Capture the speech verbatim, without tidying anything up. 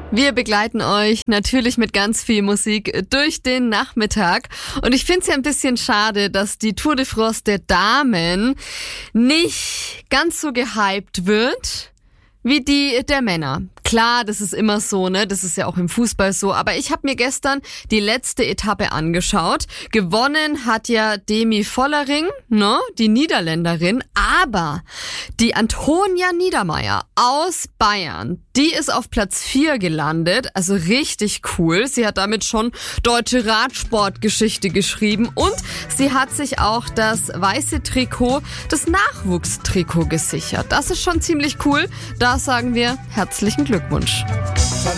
Wir begleiten euch natürlich mit ganz viel Musik durch den Nachmittag. Und ich finde es ja ein bisschen schade, dass die Tour de France der Damen nicht ganz so gehypt wird wie die der Männer. Klar, das ist immer so, ne? Das ist ja auch im Fußball so. Aber ich habe mir gestern die letzte Etappe angeschaut. Gewonnen hat ja Demi Vollering, ne? Die Niederländerin. Aber die Antonia Niedermeier aus Bayern, die ist auf Platz vier gelandet. Also richtig cool. Sie hat damit schon deutsche Radsportgeschichte geschrieben. Und sie hat sich auch das weiße Trikot, das Nachwuchstrikot gesichert. Das ist schon ziemlich cool. Da sagen wir herzlichen Glückwunsch.